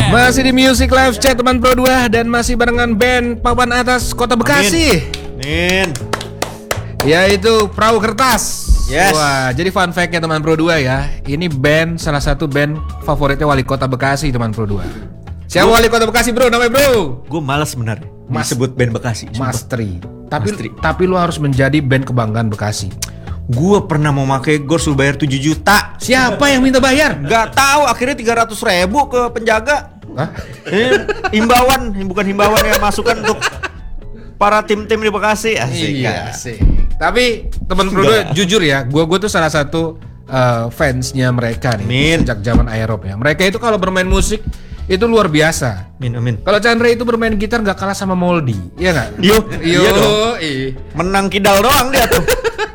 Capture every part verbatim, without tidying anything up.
Masih di Music Live Chat teman Pro dua dan masih barengan band papan atas Kota Bekasi. Amin. Yaitu Perahu Kertas. Yes. Wah, jadi fun fact-nya teman Pro dua ya. Ini band salah satu band favoritnya Wali Kota Bekasi teman Pro dua. Siapa Bro. Wali Kota Bekasi, Bro? Namanya, Bro? Gue malas sebenarnya Mas- disebut band Bekasi. Mas Tri. Tapi Mas Tri. tapi lu harus menjadi band kebanggaan Bekasi. Gue pernah mau pakai gor suruh bayar tujuh juta. Siapa yang minta bayar? Gak tahu, akhirnya tiga ratus ribu ke penjaga. Hah? Ini himbauan, bukan himbauan yang masukan untuk para tim-tim di Bekasi. Asik. Iya, kan? asik. Tapi teman Pro dua jujur ya, gua gua tuh salah satu uh, fansnya mereka nih. Amin. Sejak zaman Aerob ya. Mereka itu kalau bermain musik itu luar biasa. Amin, amin. Kalau Chandra itu bermain gitar nggak kalah sama Moldy, iya nggak? Yo, Yo, iya dong. ih. Menang kidal doang dia tuh.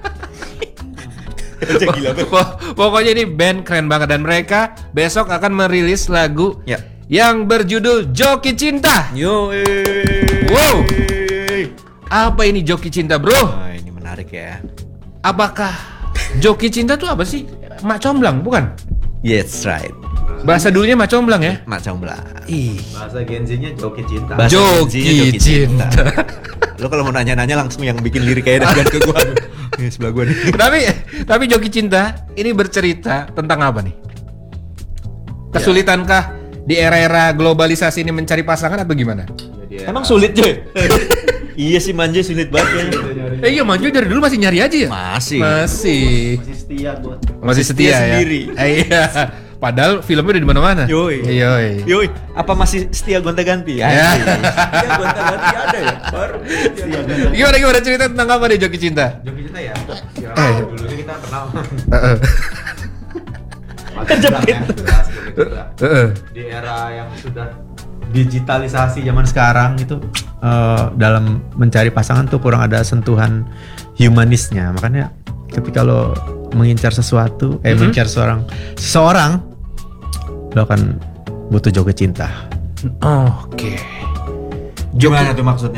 Gila, Pok- Pokoknya ini band keren banget dan mereka besok akan merilis lagu Ya. yang berjudul Joki Cinta. Yo, eh. Wow. Apa ini Joki Cinta, Bro? Oh, ini menarik ya. Apakah Joki Cinta tuh apa sih? Mak comblang, bukan? Yes, right. Bahasa dulunya mak comblang ya? Macam belah. Ih. Bahasa Gen Z-nya joki cinta. Bahasa Joki Gen Z-nya Cinta. Lo kalau mau nanya-nanya langsung yang bikin lirik kayak dan ke gua. Ini sebelah gua nih. tapi tapi Joki Cinta ini bercerita tentang apa nih? Kesulitankah di era-era globalisasi ini mencari pasangan atau gimana? Emang sulit cuy. Iya sih manja sulit banget ya. Eh iya Manjo dari dulu masih nyari aja ya? Masih. Masih. Masih setia gua. Masih setia, Setia ya. sendiri. Eh, iya. Padahal filmnya udah di mana-mana. Yoi. Yoi. Yoi, apa masih setia gonta-ganti? Ya. Setia gonta-ganti ada ya? Baru. Gimana gimana cerita tentang apa nih Joki Cinta? Joki cinta ya. Ya, Eh. dulunya kita kenal. Heeh. Kejepit. Heeh. Di era yang sudah digitalisasi zaman sekarang itu eh, dalam mencari pasangan tuh kurang ada sentuhan humanisnya. Makanya ketika lo mengincar sesuatu, eh Mhm. mengincar seorang seseorang, lo akan butuh joki cinta. Oke. Gimana tuh maksudnya?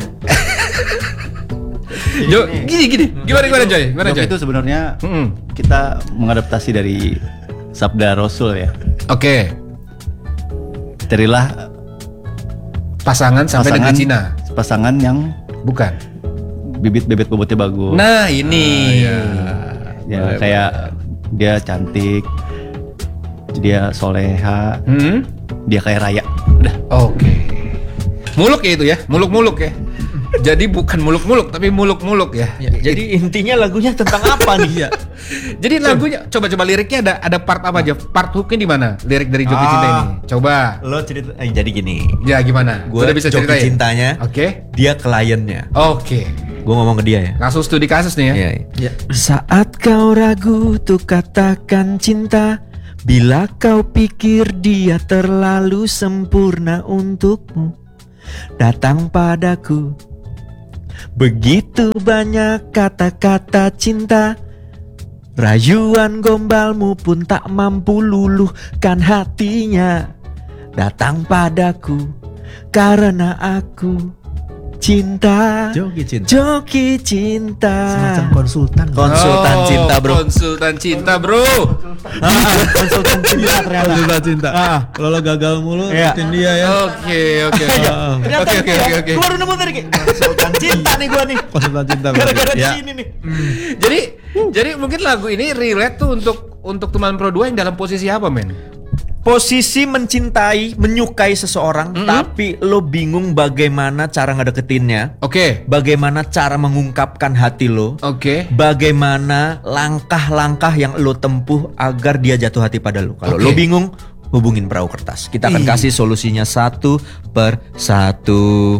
Jo, gini gini. Gimana gimana Joy? Gimana Joki Joy? itu sebenarnya Mm-mm. kita mengadaptasi dari sabda Rasul ya. Oke. Carilah Pasangan sampai pasangan, dengan Cina. pasangan yang Bukan. bibit-bibit bobotnya bagus. Nah, ini. ya Boleh, kayak dia cantik, dia soleha, Hmm? dia kayak raya. Udah. Oke. Muluk ya itu ya, muluk-muluk ya. Jadi bukan muluk-muluk tapi muluk-muluk ya. Jadi intinya lagunya tentang apa nih ya? Jadi lagunya coba-coba liriknya ada ada part apa aja? Part hooknya di mana? Lirik dari Joki Ah. Cinta ini. Coba. Lo cerita, eh, jadi gini. Ya gimana? Gue Udah bisa joki ceritain? cintanya, Oke. dia kliennya. Oke. Gue ngomong ke dia ya. Langsung studi kasus nih ya. Iya, iya. Saat kau ragu tuh katakan cinta. Bila kau pikir dia terlalu sempurna untukmu, datang padaku. Begitu banyak kata-kata cinta. Rayuan gombalmu pun tak mampu luluhkan hatinya. Datang padaku karena aku cinta. Joki cinta. Joki cinta. Semacam konsultan. Konsultan Oh, cinta bro. Konsultan cinta bro. konsultan cinta ternyata. Konsultan cinta. Ah, kalau lo gagal mulu, Iya. ikutin dia ya. Oke oke oke. Ah, Ternyata Oke oke dia, oke oke. Gua baru nemu tadi kayak konsultan cinta nih gua nih. konsultan cinta. berarti. Gara-gara di Ya. sini nih. Jadi jadi mungkin lagu ini relate tuh untuk untuk teman Pro dua yang dalam posisi apa men? Posisi mencintai, menyukai seseorang, Mm-mm. tapi lo bingung bagaimana cara ngedeketinnya, Oke. bagaimana cara mengungkapkan hati lo, Oke. bagaimana langkah-langkah yang lo tempuh agar dia jatuh hati pada lo. Kalau Oke. lo bingung, hubungin Perahu Kertas. Kita akan Ih. kasih solusinya satu per satu.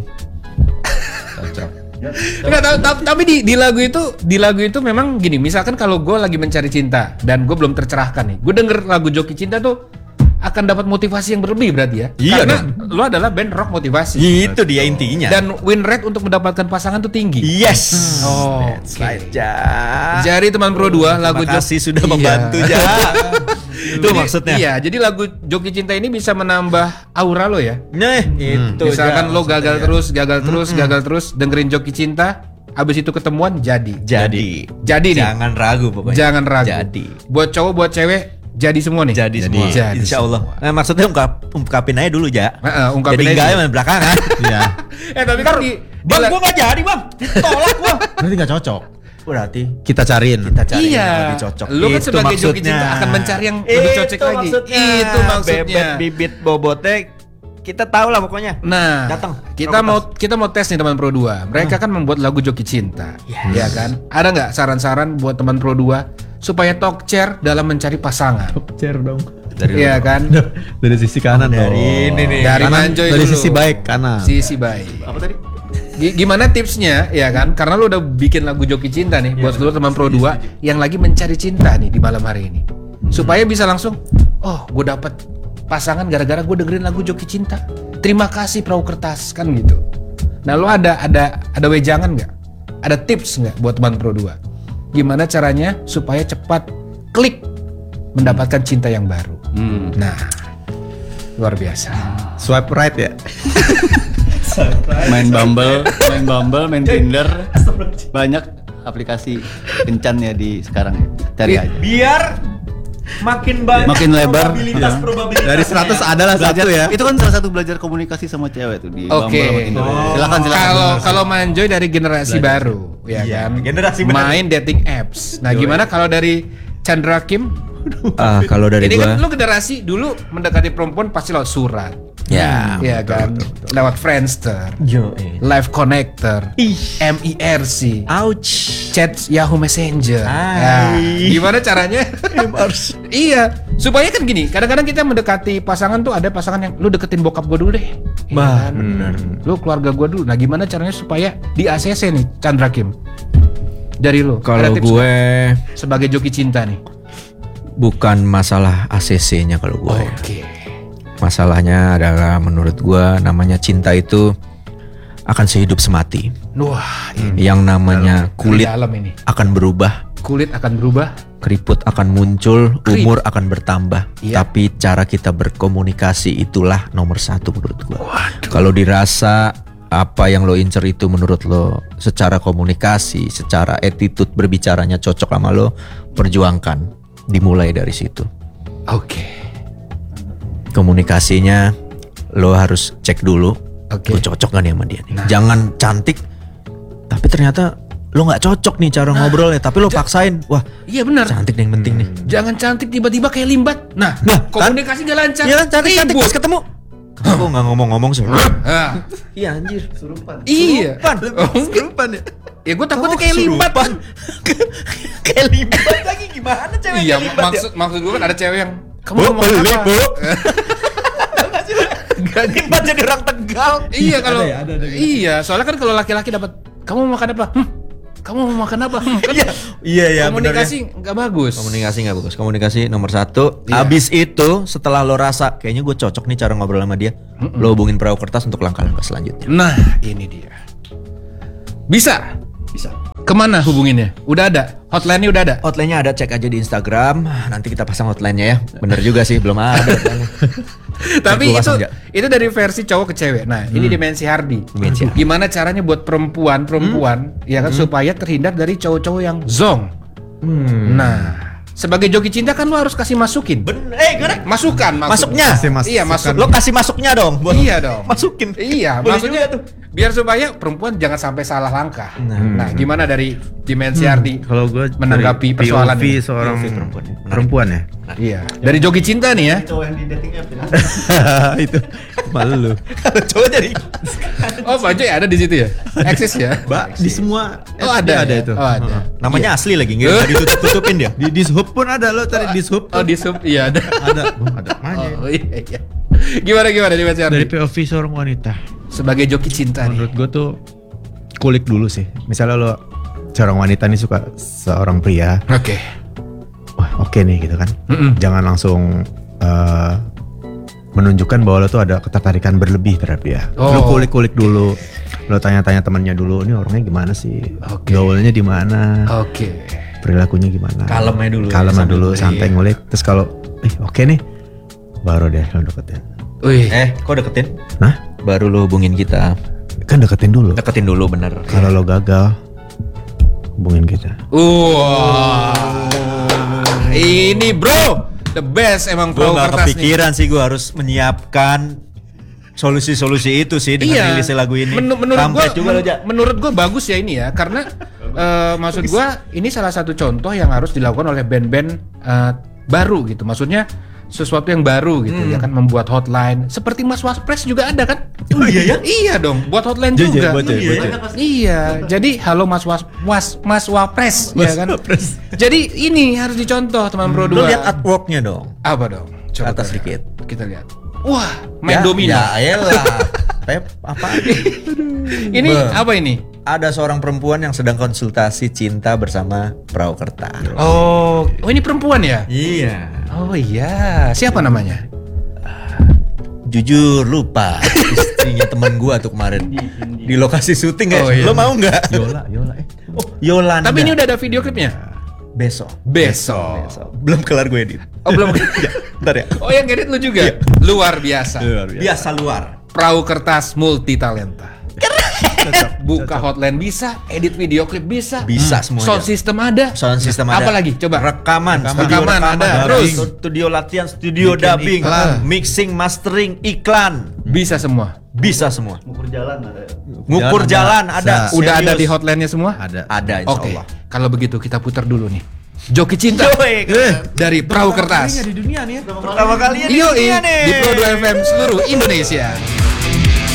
Enggak, ta- ta- tapi di, di lagu itu di lagu itu memang gini. Misalkan kalau gue lagi mencari cinta dan gue belum tercerahkan nih, gue denger lagu Joki Cinta tuh akan dapat motivasi yang berlebih berarti ya. Iya Karena lo adalah band rock motivasi. Itu dia intinya. Dan win rate untuk mendapatkan pasangan tuh tinggi. yes. Oh, That's oke. right, Ja. Jadi teman Pro dua lagu Terima kasih Jok- sudah Iya. membantu, Ja. Itu Jadi, maksudnya. Iya, jadi lagu Joki Cinta ini bisa menambah aura lo ya. Nah, itu. Misalkan Ja, lo maksudnya gagal ya. terus, gagal terus, gagal terus dengerin Joki Cinta, abis itu ketemuan jadi. Jadi. Jadi nih. Jangan ragu pokoknya. Jangan ragu. Jadi. Buat cowok, buat cewek, jadi semua nih. Jadi, semua. Jadi Insya Allah. semua. Nah, maksudnya ungkap, ungkapin aja dulu ya. Heeh, ungkapin jadi aja enggak dulu. ya belakangan. Iya. Eh tapi kan di, Bang, di- gua nggak jadi bang. Tolak gua. Berarti nggak cocok. Berarti Kita cariin. kita cari Iya. yang lebih cocok. Lu kan Itu sebagai joki maksudnya. cinta akan mencari yang lebih cocok Itu lagi. Maksudnya. Itu maksudnya. Bebet bibit bobotnya kita tahu lah pokoknya. Nah, Datang. kita Rokotas. mau kita mau tes nih teman Pro dua. Mereka kan membuat lagu Joki Cinta. Ya kan? Ada nggak saran-saran buat teman Pro dua supaya talk chair dalam mencari pasangan? Chair dong. Iya kan? Dari sisi kanan Dari dong. ini nih. Dari Kanan, Manjoy dari dulu. sisi baik kanan. Sisi baik. Apa tadi? G- Gimana tipsnya ya kan? Karena lu udah bikin lagu Joki Cinta nih buat seluruh teman Pro dua yang lagi mencari cinta nih di malam hari ini. Supaya bisa langsung, oh gue dapet pasangan gara-gara gue dengerin lagu Joki Cinta. Terima kasih Perahu Kertas kan gitu. Nah lu ada ada ada wejangan nggak? Ada tips nggak buat teman Pro dua? Gimana caranya supaya cepat klik mendapatkan cinta yang baru? Hmm. Nah luar biasa. Swipe right ya. Main Bumble, main Bumble, main Tinder, banyak aplikasi kencan ya di sekarang ya. Cari Iya. aja. Biar makin banyak Makin lebar, probabilitas iya. probabilitas Dari seratus adalah Belajar satu ya. Itu kan salah satu belajar komunikasi sama cewek tuh di Oke. Bumble sama Tinder. Oh. Silakan silakan. Kalau kalau Manjoy dari generasi baru, ya Iya, kan. generasi bener. main dating apps. Nah, gimana kalau dari Chandra Kim? Ah, kalau dari Ini gua kan lu generasi dulu mendekati perempuan pasti lewat surat. ya, ya kan. Lewat Friendster, yo eh. Live Connector, Ih. M I R C, Ouch. chat Yahoo Messenger. Hai. Nah, gimana caranya? Iya, supaya kan gini, kadang-kadang kita mendekati pasangan tuh ada pasangan yang lu deketin bokap gua dulu deh. Ya Bah, kan? bener. Lu keluarga gua dulu. Nah, gimana caranya supaya di A C C nih, Chandra Kim? Dari lu. Kalau ada tips gue nggak? Sebagai joki cinta nih. bukan masalah A C C-nya kalau gue. Oke. Masalahnya adalah menurut gue namanya cinta itu akan sehidup semati. Wah, ini Yang namanya kulit dalam ini. akan berubah, Kulit akan berubah. keriput akan muncul, Kerip. umur akan bertambah. Iya. Tapi cara kita berkomunikasi itulah nomor satu menurut gue. Kalau dirasa apa yang lo incer itu menurut lo secara komunikasi, secara attitude berbicaranya cocok sama lo, perjuangkan. Dimulai dari situ. Oke. Komunikasinya lo harus cek dulu. Oke. Lo cocok gak nih sama dia nih. Nah. Jangan cantik tapi ternyata lo nggak cocok nih cara ngobrolnya, tapi lo paksain. Wah, Iya benar. cantik nih yang penting nih. Jangan cantik tiba-tiba kayak limbat. Nah, Nah, kan? komunikasi nggak lancar. Iya kan cantik-cantik Ribut. pas ketemu. Kamu nggak ngomong-ngomong sih. Ah, Iya anjir. iya. Surupan. Oh, Kerupan ya. ya gue takutnya Oh, kayak limbat. surupan. Kayak limbat lagi gimana cewek Iya, kayak limbat ya? maksud maksud gue kan ada cewek yang kamu Bu, ngomong beli, apa? Bu. Gak Limbat jadi orang Tegal. Iya kalau Ada ya, ada, ada gitu. iya, soalnya kan kalau laki-laki dapat kamu mau makan apa? Hmm, kamu mau makan apa? Hmm, kan Iya ya komunikasi nggak bagus. Komunikasi nggak bagus. Komunikasi nomor satu. Iya. Abis itu setelah lo rasa kayaknya gue cocok nih cara ngobrol sama dia, lo hubungin Perahu Kertas untuk langkah-langkah selanjutnya. Nah, ini dia. Bisa. Bisa. Kemana hubunginnya? Udah ada. Hotline-nya udah ada. Hotline-nya ada, cek aja di Instagram. Nanti kita pasang hotline-nya ya. Bener juga sih, belum ada hotline-nya. Tapi Gua itu pasang aja. itu dari versi cowok ke cewek. Nah, ini dimensi Hardy. Dimensi Hardy. Gimana caranya buat perempuan-perempuan ya kan supaya terhindar dari cowok-cowok yang zong. Nah, sebagai joki cinta kan lo harus kasih masukin. Bener, eh gue Masukan, maksud- Masuknya. Kasih masukan. Iya, masuk. Lo kasih masuknya dong. buat Iya dong. Masukin. Iya, Boleh maksudnya juga tuh. biar supaya perempuan jangan sampai salah langkah. Nah. Nah, gimana dari dimensi Hardy? Kalau gue menanggapi persoalan P O V ini? seorang P O V perempuan ya. perempuan ya. Iya, dari joki cinta nih ya. Cowok yang di dating app ya. Itu malu. Kalau cowok jadi Oh, Pak Joy ada di situ ya? Eksis ya? Mbak di semua Oh, S D ada ada ya? itu. Oh, ada. namanya asli lagi, nggak nggak ditutup-tutupin dia. Di Dishub pun ada lo tadi Dishub. Oh, di sub iya ada. ada. Oh, ada aja. Oh, iya, iya. Gimana gimana dimensi Hardy? Dari P O V seorang wanita. Sebagai joki cinta nih. Menurut gue tuh kulik dulu sih. Misalnya lo seorang wanita nih suka seorang pria, Oke. wah oke nih gitu kan. Mm-mm. Jangan langsung eh, menunjukkan bahwa lo tuh ada ketertarikan berlebih terhadap dia. Oh. Lo kulik-kulik dulu. Lo tanya-tanya temannya dulu, ini orangnya gimana sih? Oke. Gaulnya di mana? Oke. Perilakunya gimana? Kalemnya dulu ya, Kalem sambil dulu, ngulik. santai ngulik. Terus kalau eh oke nih, baru deh lo deketin. Wih. Eh, kok deketin? Nah, Baru lo hubungin kita. kan deketin dulu. Deketin dulu bener. Kalau lo gagal, hubungin kita. Wah. Ini bro, the best emang Gue perahu gak kertas nih. kepikiran sih gue harus menyiapkan solusi-solusi itu sih dengan Iya. rilisnya lagu ini. Menu- menurut gua, Kampret juga lo, Ja. menurut gua bagus ya ini ya, karena eh, maksud gua ini salah satu contoh yang harus dilakukan oleh band-band eh, baru gitu. Maksudnya sesuatu yang baru gitu Hmm. ya kan, membuat hotline seperti Mas Waspres juga ada kan? Oh iya ya? Iya dong, buat hotline Iya, iya, juga. buat ya, iya, buat ya. Iya, jadi halo Mas Was, Was Mas Wapres ya kan. Jadi ini harus dicontoh teman Pro Lo dua. lihat artworknya dong. Apa dong? Ke atas kita dikit. lihat. Kita lihat. Wah, main Ya, domino. Ya elah. Pep, apa? Ini Beuh. apa ini? Ada seorang perempuan yang sedang konsultasi cinta bersama perahu kertas. Oh, oh ini perempuan ya? Iya. Oh iya, siapa namanya? Jujur lupa istrinya teman gua tuh kemarin di lokasi syuting ya. Oh, iya. Lo mau nggak? Yola, Yola. Eh, Oh, Yolanda. Tapi ini udah ada video klipnya? besok. Besok. Besok. Belum kelar gue edit. Oh belum. Ntar ya. Oh yang edit lu juga? Luar biasa. Biasa luar. Perahu kertas multi talenta. Buka hotline bisa, edit video klip bisa, Bisa semuanya. sound system ada, Sound system ada. Apa lagi? Coba. Rekaman, studio Rekaman ada. dubbing, Terus? studio latihan, studio Bikin dubbing, iklan. mixing, mastering, iklan. Bisa semua. Bisa semua. Ngukur jalan ada. Ngukur Jalan jalan ada. ada. Udah ada Serius. di hotline-nya semua? Ada. Ada insya Oke. Allah. Kalau begitu kita putar dulu nih. Joki Cinta Yoi, keren. dari Perahu Kertas. Di dunia nih ya. Pertama kalinya di Yoi, dunia nih. di Pro dua F M seluruh Indonesia.